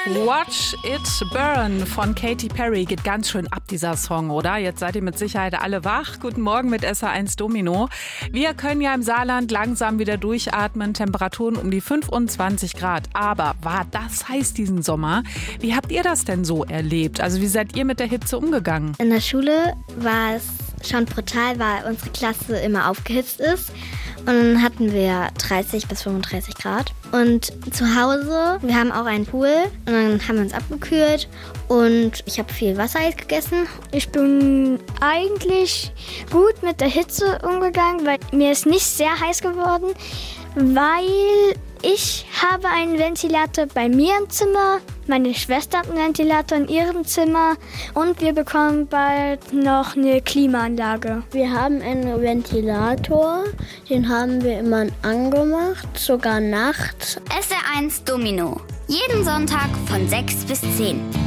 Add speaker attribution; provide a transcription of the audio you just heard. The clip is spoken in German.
Speaker 1: Watch It Burn von Katy Perry geht ganz schön ab, dieser Song, oder? Jetzt seid ihr mit Sicherheit alle wach. Guten Morgen mit SA1 Domino. Wir können ja im Saarland langsam wieder durchatmen, Temperaturen um die 25 Grad. Aber war das heiß diesen Sommer? Wie habt ihr das denn so erlebt? Also wie seid ihr mit der Hitze umgegangen?
Speaker 2: In der Schule war es schon brutal, weil unsere Klasse immer aufgehitzt ist. Und dann hatten wir 30 bis 35 Grad. Und zu Hause, wir haben auch einen Pool und dann haben wir uns abgekühlt und ich habe viel Wassereis gegessen.
Speaker 3: Ich bin eigentlich gut mit der Hitze umgegangen, weil mir ist nicht sehr heiß geworden, weil ich habe einen Ventilator bei mir im Zimmer, meine Schwester hat einen Ventilator in ihrem Zimmer und wir bekommen bald noch eine Klimaanlage.
Speaker 4: Wir haben einen Ventilator, den haben wir immer angemacht, sogar nachts.
Speaker 5: SA1 Domino, jeden Sonntag von 6 bis 10.